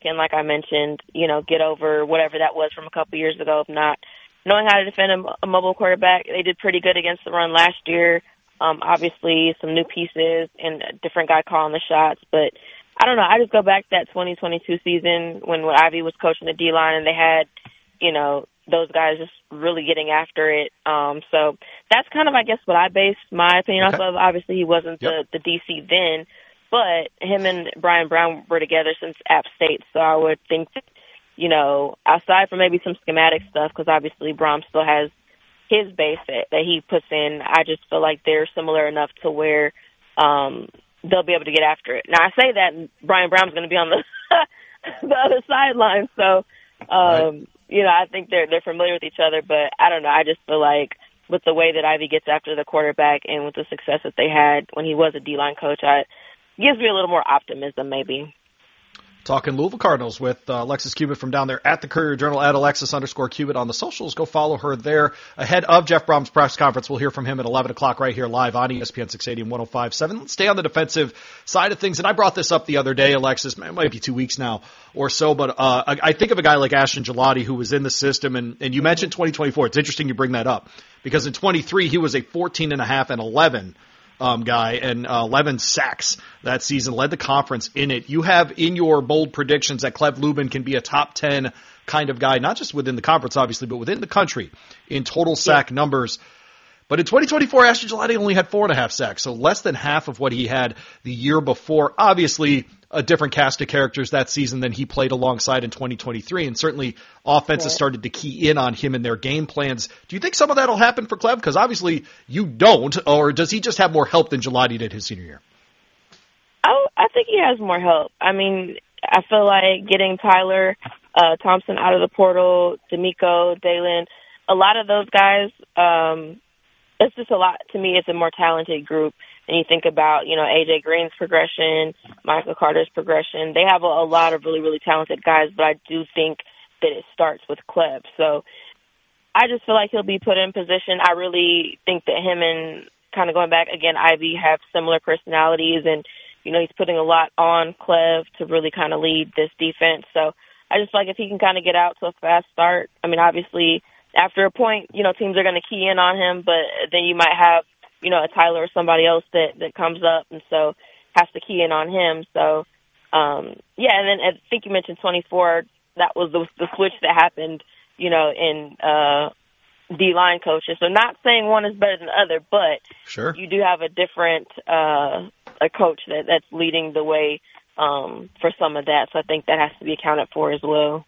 and like I mentioned, get over whatever that was from a couple years ago of not knowing how to defend a mobile quarterback. They did pretty good against the run last year. Obviously, some new pieces and a different guy calling the shots. But I don't know. I just go back to that 2022 season when Ivy was coaching the D-line and they had, those guys just really getting after it. So that's kind of, I guess, what I base my opinion off of. Obviously, he wasn't the DC then, but him and Brian Brown were together since App State. So I would think that, outside from maybe some schematic stuff, because obviously Brown still has his base that he puts in, I just feel like they're similar enough to where they'll be able to get after it. Now, I say that, and Brian Brown's going to be on the the other sideline, so I think they're familiar with each other, but I don't know. I just feel like with the way that Ivy gets after the quarterback and with the success that they had when he was a D-line coach, it gives me a little more optimism maybe. Talking Louisville Cardinals with Alexis Cubitt from down there at the Courier-Journal, at Alexis_Cubitt on the socials. Go follow her there. Ahead of Jeff Brom's press conference, we'll hear from him at 11 o'clock right here live on ESPN 680 and 105.7. Let's stay on the defensive side of things. And I brought this up the other day, Alexis. It might be 2 weeks now or so, but I think of a guy like Ashton Gillotte who was in the system, and you mentioned 2024. It's interesting you bring that up because in 23 he was a 14.5 and 11 guy, and 11 sacks that season, led the conference in it. You have in your bold predictions that Clev Lubin can be a top 10 kind of guy, not just within the conference, obviously, but within the country in total sack numbers. But in 2024, Ashton Gillotte only had 4.5 sacks, so less than half of what he had the year before. Obviously, a different cast of characters that season than he played alongside in 2023, and certainly offenses started to key in on him in their game plans. Do you think some of that will happen for Clev? Because obviously you don't, or does he just have more help than Gillotte did his senior year? I think he has more help. I mean, I feel like getting Tyler Thompson out of the portal, D'Amico, Dalen, a lot of those guys, it's just a lot. To me, it's a more talented group. And you think about, A.J. Green's progression, Michael Carter's progression. They have a lot of really, really talented guys, but I do think that it starts with Clev. So I just feel like he'll be put in position. I really think that him and kind of going back, again, Ivy have similar personalities, and, he's putting a lot on Clev to really kind of lead this defense. So I just feel like if he can kind of get out to a fast start, I mean, obviously, after a point, teams are going to key in on him, but then you might have, a Tyler or somebody else that comes up, and so has to key in on him. So, and then I think you mentioned 24. That was the switch that happened, in D-line coaches. So not saying one is better than the other, but you do have a different a coach that's leading the way for some of that. So I think that has to be accounted for as well.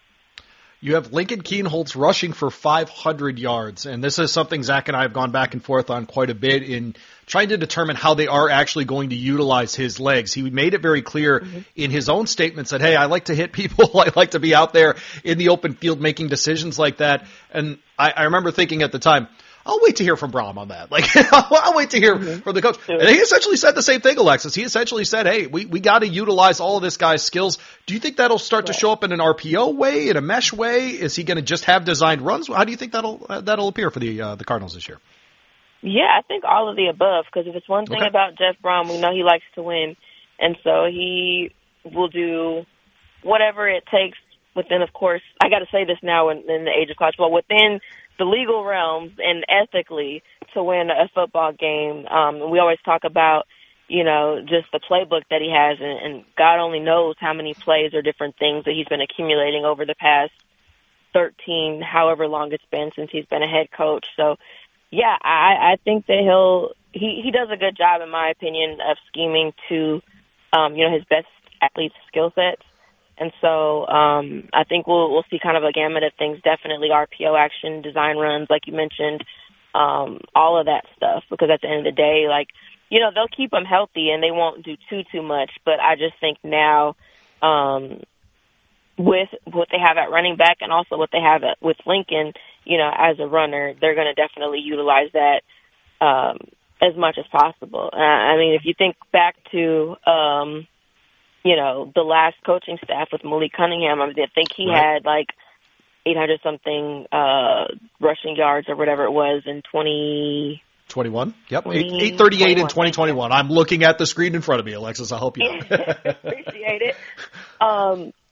You have Lincoln Kienholz rushing for 500 yards, and this is something Zach and I have gone back and forth on quite a bit in trying to determine how they are actually going to utilize his legs. He made it very clear in his own statement, said, hey, I like to hit people. I like to be out there in the open field making decisions like that. And I remember thinking at the time, I'll wait to hear from Brom on that. I'll wait to hear from the coach. And he essentially said the same thing, Alexis. He essentially said, hey, we got to utilize all of this guy's skills. Do you think that'll start to show up in an RPO way, in a mesh way? Is he going to just have designed runs? How do you think that'll appear for the Cardinals this year? Yeah, I think all of the above, because if it's one thing about Jeff Brom, we know he likes to win. And so he will do whatever it takes within, of course, I got to say this now in the age of college, but within the legal realms and ethically to win a football game. We always talk about, just the playbook that he has, and God only knows how many plays or different things that he's been accumulating over the past 13, however long it's been since he's been a head coach. So, yeah, I think that he does a good job, in my opinion, of scheming to, his best athletes' skill sets. And so I think we'll see kind of a gamut of things, definitely RPO action, design runs, like you mentioned, all of that stuff, because at the end of the day, they'll keep them healthy and they won't do too much. But I just think now with what they have at running back and also what they have with Lincoln, as a runner, they're going to definitely utilize that as much as possible. I mean, if you think back to the last coaching staff with Malik Cunningham, I think he had 800-something rushing yards or whatever it was in 2021. Yep, 838 in 2021. I'm looking at the screen in front of me, Alexis. I hope you know. Appreciate it.